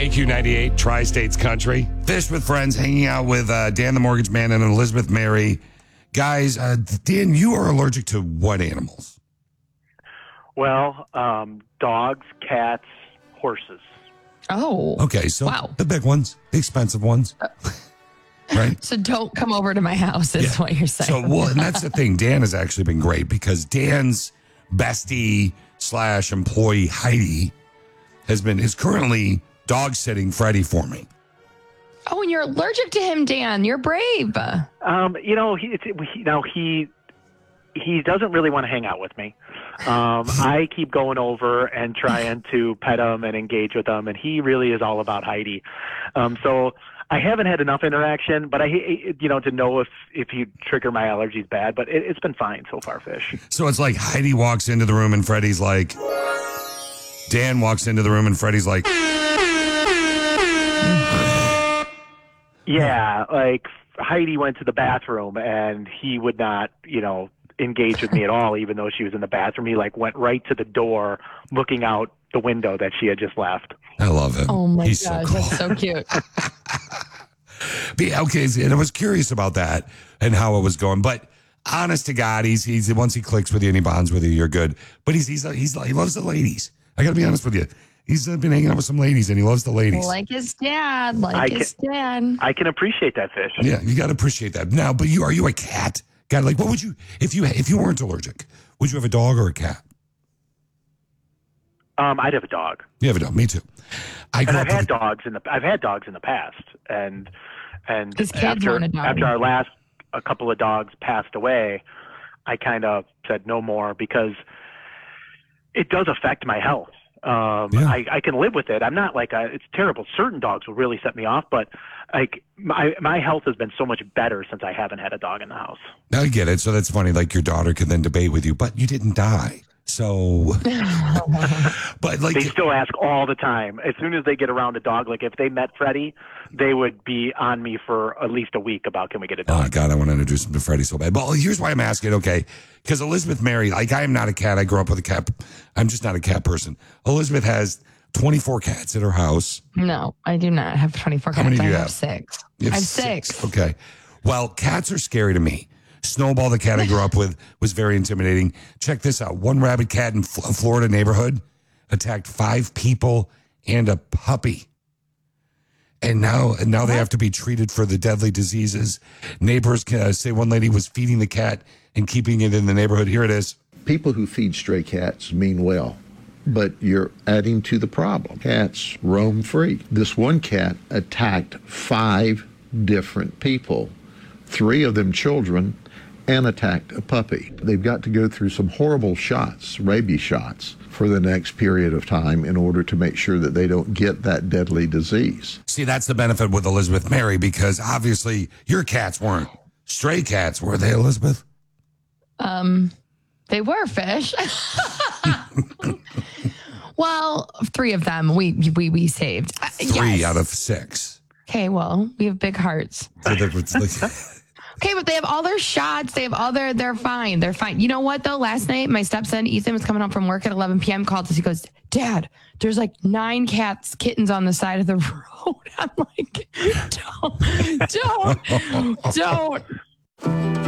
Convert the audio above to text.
KQ98, Tri-States Country. Fish with Friends, hanging out with Dan the Mortgage Man and Elizabeth Mary. Guys, Dan, you are allergic to what animals? Well, dogs, cats, horses. Oh. Okay, so wow. The big ones, the expensive ones. Right? So don't come over to my house is what you're saying. So, well, and that's the thing. Dan has actually been great because Dan's bestie / employee, Heidi, is currently dog sitting Freddie for me. Oh, and you're allergic to him, Dan. You're brave. He doesn't really want to hang out with me. I keep going over and trying to pet him and engage with him, and he really is all about Heidi. So I haven't had enough interaction, but to know if he'd trigger my allergies bad, but it's been fine so far, Fish. So it's like Heidi walks into the room and Freddie's like, Dan walks into the room and Freddie's like, yeah, like Heidi went to the bathroom and he would not, engage with me at all, even though she was in the bathroom. He went right to the door looking out the window that she had just left. I love him. Oh my He's gosh, so cool. that's so cute. Okay, and I was curious about that and how it was going, but honest to God, he's once he clicks with you and he bonds with you, you're good. But he loves the ladies. I got to be honest with you. He's been hanging out with some ladies and he loves the ladies. Like his dad. I can appreciate that, Fish. Yeah, you got to appreciate that. Now, but are you a cat guy? Like, what would you if you weren't allergic? Would you have a dog or a cat? I'd have a dog. You have a dog. Me too. I've had dogs in the past, and his kids want a dog. after a couple of dogs passed away, I kind of said no more because it does affect my health. I can live with it. I'm not it's terrible. Certain dogs will really set me off, but my health has been so much better since I haven't had a dog in the house. I get it. So that's funny. Like your daughter can then debate with you, but you didn't die. So, but they still ask all the time. As soon as they get around a dog, if they met Freddie, they would be on me for at least a week about, can we get a dog? Oh God, I want to introduce him to Freddie so bad. But here's why I'm asking. Okay, because Elizabeth Mary, I am not a cat. I grew up with a cat. I'm just not a cat person. Elizabeth has 24 cats at her house. No, I do not have 24 cats. How many do you have? 6. I have 6. Okay. Well, cats are scary to me. Snowball, the cat I grew up with, was very intimidating. Check this out. One rabid cat in a Florida neighborhood attacked 5 people and a puppy. And now they have to be treated for the deadly diseases. Neighbors say one lady was feeding the cat and keeping it in the neighborhood. Here it is. People who feed stray cats mean well, but you're adding to the problem. Cats roam free. This one cat attacked 5 different people, 3 of them children, and attacked a puppy. They've got to go through some horrible shots, rabies shots, for the next period of time in order to make sure that they don't get that deadly disease. See, that's the benefit with Elizabeth Mary, because obviously your cats weren't stray cats, were they, Elizabeth? They were, Fish. Well, 3 of them we saved. 3 out of 6. Okay, well, we have big hearts. Okay, but they have all their shots. They have all they're fine. They're fine. You know what, though? Last night, my stepson, Ethan, was coming home from work at 11 p.m., called us. He goes, Dad, there's 9 kittens on the side of the road. I'm like, don't.